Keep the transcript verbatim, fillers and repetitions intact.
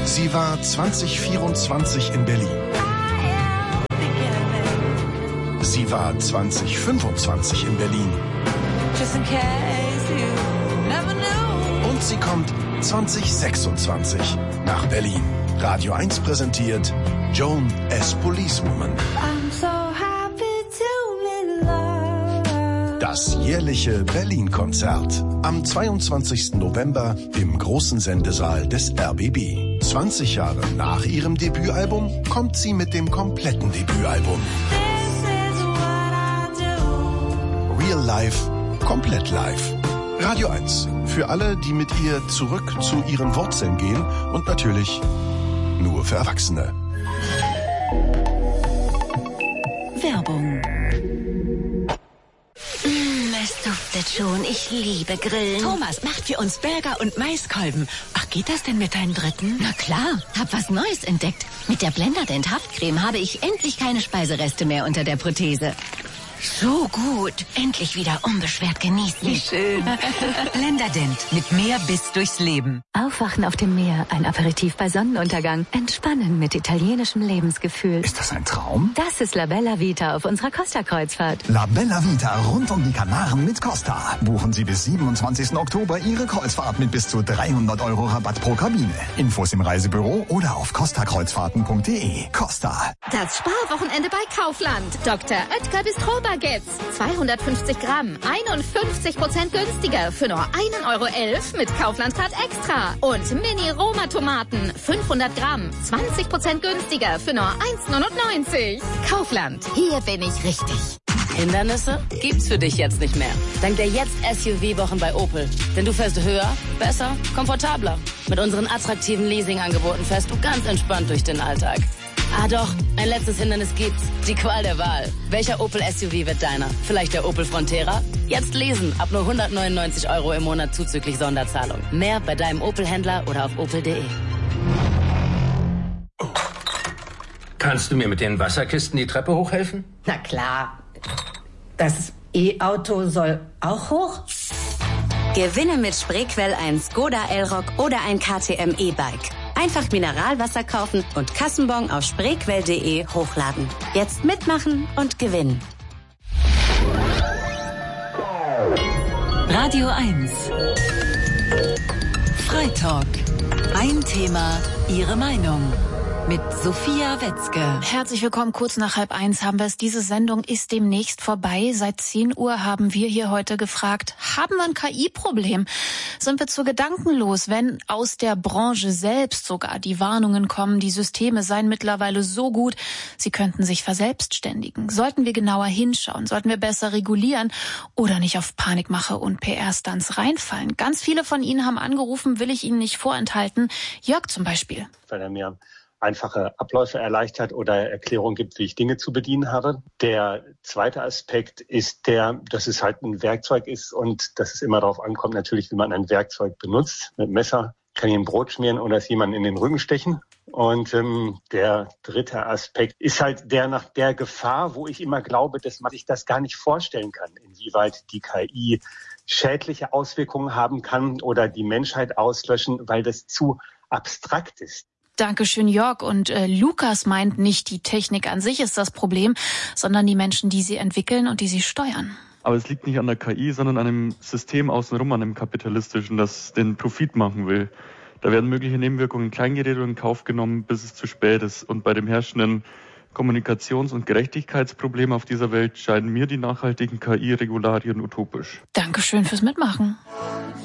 Sie war zwanzig vierundzwanzig in Berlin. Sie war zwanzig fünfundzwanzig in Berlin. Und sie kommt zwanzig sechsundzwanzig nach Berlin. Radio eins präsentiert Joan as Policewoman. Das jährliche Berlin-Konzert. Am zweiundzwanzigsten November im großen Sendesaal des R B B. zwanzig Jahre nach ihrem Debütalbum kommt sie mit dem kompletten Debütalbum. Real Life, komplett live. Radio eins. Für alle, die mit ihr zurück zu ihren Wurzeln gehen und natürlich nur für Erwachsene. Werbung. Mm, es duftet schon. Ich liebe Grillen. Thomas macht für uns Burger und Maiskolben. Ach, geht das denn mit deinen Dritten? Na klar, hab was Neues entdeckt. Mit der Blenderdent Haftcreme habe ich endlich keine Speisereste mehr unter der Prothese. So gut. Endlich wieder unbeschwert genießen. Wie schön. Blenderdent. Mit mehr Biss durchs Leben. Aufwachen auf dem Meer. Ein Aperitif bei Sonnenuntergang. Entspannen mit italienischem Lebensgefühl. Ist das ein Traum? Das ist La Bella Vita auf unserer Costa-Kreuzfahrt. La Bella Vita rund um die Kanaren mit Costa. Buchen Sie bis siebenundzwanzigsten Oktober Ihre Kreuzfahrt mit bis zu dreihundert Euro Rabatt pro Kabine. Infos im Reisebüro oder auf costa kreuzfahrten punkt de. Costa. Das Sparwochenende bei Kaufland. Doktor Oetker Bistrobaguettes. zweihundertfünfzig Gramm. einundfünfzig Prozent günstiger. Für nur einen Euro elf mit Kaufland-Card Extra. Und Mini-Roma-Tomaten. fünfhundert Gramm. zwanzig Prozent günstiger. Für nur eins neunundneunzig. Kaufland. Hier bin ich richtig. Hindernisse gibt's für dich jetzt nicht mehr. Dank der Jetzt-S U V-Wochen bei Opel. Denn du fährst höher, besser, komfortabler. Mit unseren attraktiven Leasing-Angeboten fährst du ganz entspannt durch den Alltag. Ah doch, ein letztes Hindernis gibt's. Die Qual der Wahl. Welcher Opel S U V wird deiner? Vielleicht der Opel Frontera? Jetzt lesen. Ab nur hundertneunundneunzig Euro im Monat zuzüglich Sonderzahlung. Mehr bei deinem Opel-Händler oder auf opel punkt de. Kannst du mir mit den Wasserkisten die Treppe hochhelfen? Na klar. Das E-Auto soll auch hoch? Gewinne mit Spreequell ein Skoda Elrock oder ein K T M E-Bike. Einfach Mineralwasser kaufen und Kassenbon auf spreequell punkt de hochladen. Jetzt mitmachen und gewinnen. Radio eins. Freitalk. Ein Thema, Ihre Meinung. Mit Sophia Wetzke. Herzlich willkommen, kurz nach halb eins haben wir es. Diese Sendung ist demnächst vorbei. Seit zehn Uhr haben wir hier heute gefragt, haben wir ein K I-Problem? Sind wir zu gedankenlos, wenn aus der Branche selbst sogar die Warnungen kommen, die Systeme seien mittlerweile so gut, sie könnten sich verselbstständigen? Sollten wir genauer hinschauen? Sollten wir besser regulieren oder nicht auf Panikmache und P R-Stunts reinfallen? Ganz viele von Ihnen haben angerufen, will ich Ihnen nicht vorenthalten. Jörg zum Beispiel. Weil er mir einfache Abläufe erleichtert oder Erklärungen gibt, wie ich Dinge zu bedienen habe. Der zweite Aspekt ist der, dass es halt ein Werkzeug ist und dass es immer darauf ankommt, natürlich, wie man ein Werkzeug benutzt. Mit Messer kann ich ein Brot schmieren oder es jemanden in den Rücken stechen. Und ähm, der dritte Aspekt ist halt der nach der Gefahr, wo ich immer glaube, dass man sich das gar nicht vorstellen kann, inwieweit die K I schädliche Auswirkungen haben kann oder die Menschheit auslöschen, weil das zu abstrakt ist. Dankeschön, Jörg. Und äh, Lukas meint, nicht die Technik an sich ist das Problem, sondern die Menschen, die sie entwickeln und die sie steuern. Aber es liegt nicht an der K I, sondern an einem System außenrum, an dem kapitalistischen, das den Profit machen will. Da werden mögliche Nebenwirkungen kleingeredet und in Kauf genommen, bis es zu spät ist. Und bei dem herrschenden Kommunikations- und Gerechtigkeitsproblem auf dieser Welt scheinen mir die nachhaltigen K I-Regularien utopisch. Dankeschön fürs Mitmachen.